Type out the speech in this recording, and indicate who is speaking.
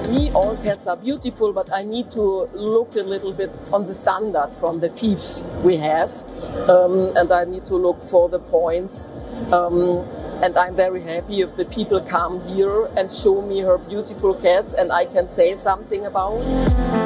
Speaker 1: me, all cats are beautiful, but I need to look a little bit on the standard from the thief we have. And I need to look for the points. And I'm very happy if the people come here and show me her beautiful cats and I can say something about it.